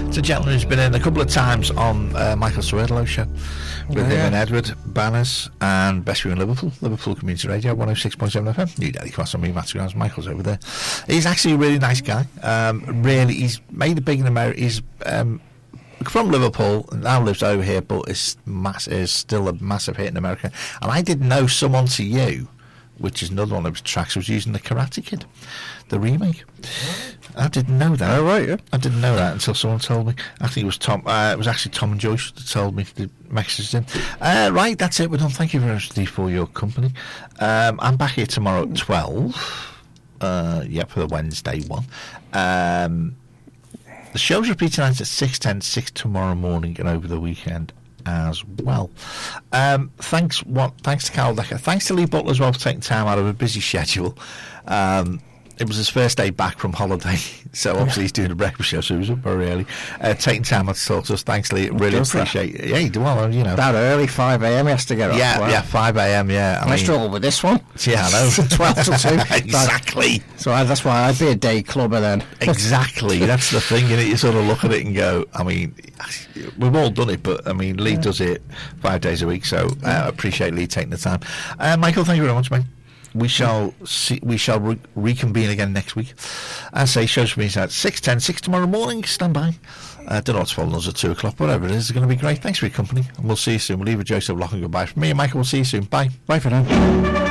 It's a gentleman who's been in a couple of times on Michael Swerdlow show with him and Edward Banners and Best View in Liverpool Community Radio 106.7 FM. New Daily Class on me, Matthew Grimes. Michael's over there. He's actually a really nice guy. Really, he's made it big in America. He's from Liverpool, now lives over here, but is still a massive hit in America. And I didn't know Someone to You, which is another one of his tracks, was using the Karate Kid, the remake. I didn't know that. Oh, right, yeah. I didn't know that until someone told me. I think it was Tom. It was actually Tom and Joyce that told me the message in. Right, that's it. We're done. Thank you very much, Steve, for your company. I'm back here tomorrow at 12. For the Wednesday one. The show's repeating at 6:10, 6 tomorrow morning and over the weekend as well. Thanks to Carol Decker. Thanks to Lee Butler as well for taking time out of a busy schedule. It was his first day back from holiday, so obviously he's doing a breakfast show, so he was up very early. Taking time out to talk to us. Thanks, Lee. Really appreciate it. Yeah, you do well, you know. That early, 5 a.m. he has to get up. Yeah, 5 a.m. Yeah. I struggle with this one. Yeah, I know. 12 to 2. Exactly. So that's why I'd be a day clubber then. Exactly. That's the thing, you sort of look at it and go, I mean, we've all done it, but I mean, Lee does it 5 days a week, so I appreciate Lee taking the time. Michael, thank you very much, mate. We shall reconvene again next week. As I say, shows for me at 6:10, 6 tomorrow morning. Stand by. Don't know what's following us at 2 o'clock. Whatever it is, it's going to be great. Thanks for your company, and we'll see you soon. We'll leave with Joseph Lock and goodbye from me and Michael. We'll see you soon. Bye. Bye for now.